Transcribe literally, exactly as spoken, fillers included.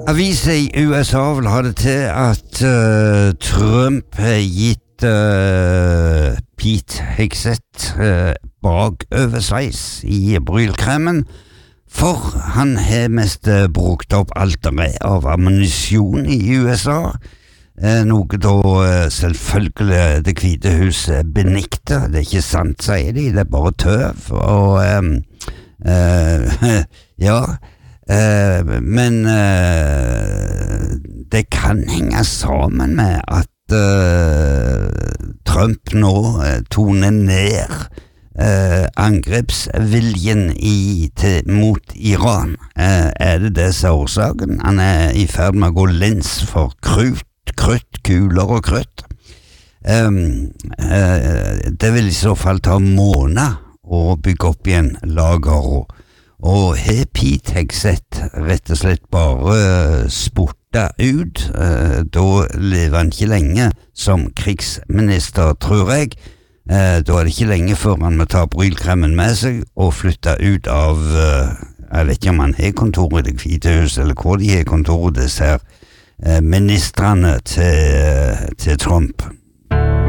Aviser i U S A vil ha det til at uh, Trump har gitt uh, Pete Hegseth uh, bakoversveis i brylkremen, for han har mest uh, brukt opp alt det er av ammunisjon i U S A, uh, noe da uh, selvfølgelig Det hvite huset benikter. Det er ikke sant, sier de, det er bare tøv, og um, uh, ja, Uh, men uh, det kan henge sammen med at uh, Trump nå uh, toner ned uh, angrepsviljen i, til, mot Iran. Uh, er det det som er årsaken? Han er i ferd med å gå lins for krutt, krutt, kuler og krutt. Um, uh, det vil i så fall ta måneder å bygge opp igjen lager og Og har Pete Hegseth rett og slett bare spurta ut, eh, da lever han ikke lenge som krigsminister, tror jeg. Eh, da er det ikke lenge før han må ta brylkremen med seg og flytte ut av, eh, jeg vet ikke om han har kontor i Det hvite hus, eller hvor de har kontor, disse her eh, ministrene til, til Trump.